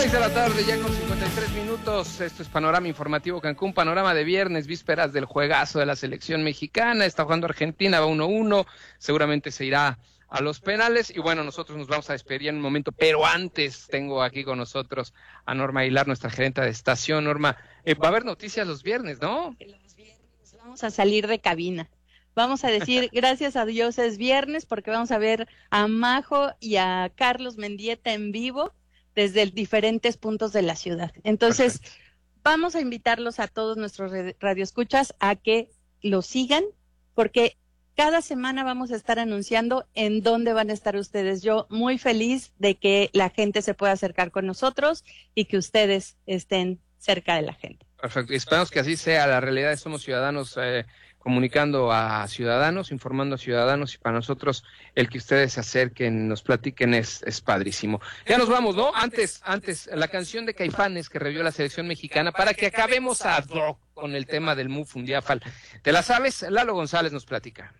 6 de la tarde, ya con 53 minutos. Esto es Panorama Informativo Cancún, panorama de viernes, vísperas del juegazo de la selección mexicana. Está jugando Argentina, va 1-1, seguramente se irá a los penales. Y bueno, nosotros nos vamos a despedir en un momento, pero antes tengo aquí con nosotros a Norma Aguilar, nuestra gerente de estación. Norma, va a haber noticias los viernes, ¿no? Los viernes vamos a salir de cabina. Vamos a decir, gracias a Dios es viernes, porque vamos a ver a Majo y a Carlos Mendieta en vivo desde diferentes puntos de la ciudad. Entonces, perfecto. Vamos a invitarlos a todos nuestros radioescuchas a que lo sigan, porque cada semana vamos a estar anunciando en dónde van a estar ustedes. Yo muy feliz de que la gente se pueda acercar con nosotros y que ustedes estén cerca de la gente. Perfecto, y esperamos que así sea. La realidad es que somos ciudadanos comunicando a ciudadanos, informando a ciudadanos, y para nosotros el que ustedes se acerquen, nos platiquen es padrísimo. Ya nos vamos, ¿no? Antes, la canción de Caifanes que revivió la selección mexicana para que acabemos ad hoc con el tema del MUF Fundiáfal. ¿Te la sabes? Lalo González nos platica.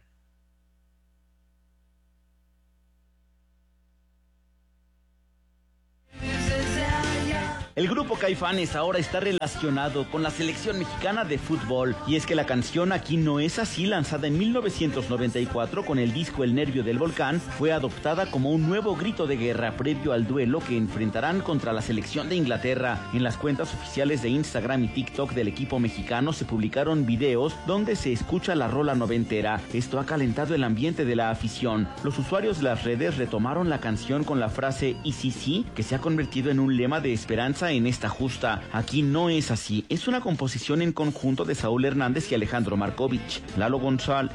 El grupo Caifanes ahora está relacionado con la selección mexicana de fútbol, y es que la canción Aquí no es así, lanzada en 1994 con el disco El Nervio del Volcán, fue adoptada como un nuevo grito de guerra previo al duelo que enfrentarán contra la selección de Inglaterra. En las cuentas oficiales de Instagram y TikTok del equipo mexicano se publicaron videos donde se escucha la rola noventera. Esto ha calentado el ambiente de la afición. Los usuarios de las redes retomaron la canción con la frase "y sí", que se ha convertido en un lema de esperanza en esta justa. Aquí no es así. Es una composición en conjunto de Saúl Hernández y Alejandro Markovich. Lalo González.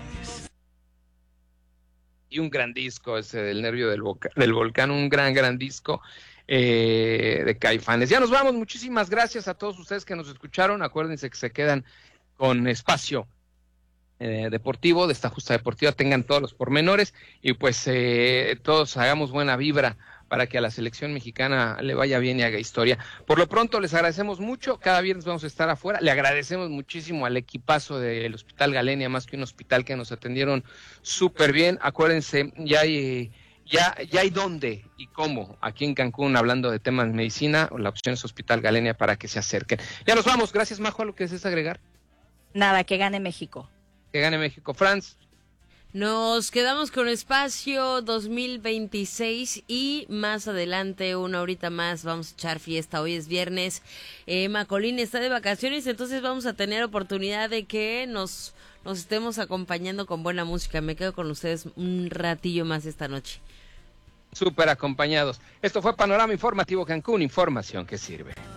Y un gran disco ese del Nervio del Volcán, un gran disco de Caifanes. Ya nos vamos, muchísimas gracias a todos ustedes que nos escucharon. Acuérdense que se quedan con espacio deportivo, de esta justa deportiva, tengan todos los pormenores, y pues todos hagamos buena vibra para que a la selección mexicana le vaya bien y haga historia. Por lo pronto les agradecemos mucho, cada viernes vamos a estar afuera, le agradecemos muchísimo al equipazo del Hospital Galenia, más que un hospital, que nos atendieron súper bien. Acuérdense, ya hay dónde y cómo aquí en Cancún, hablando de temas de medicina, la opción es Hospital Galenia para que se acerquen. Ya nos vamos, gracias Majo, ¿a lo que desees agregar? Nada, que gane México. Que gane México. Franz. Nos quedamos con Espacio 2026 y más adelante, una horita más, vamos a echar fiesta. Hoy es viernes, Macolín está de vacaciones, entonces vamos a tener oportunidad de que nos estemos acompañando con buena música. Me quedo con ustedes un ratillo más esta noche. Súper acompañados. Esto fue Panorama Informativo Cancún, información que sirve.